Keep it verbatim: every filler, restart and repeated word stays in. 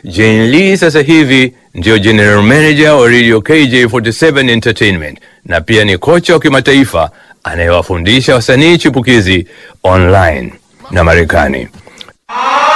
Jane Lee sasa hivi ndio general manager wa Radio K J arobaini na saba Entertainment na pia ni kocha wa kimataifa anayewafundisha wasanii chipukizi online na Marekani.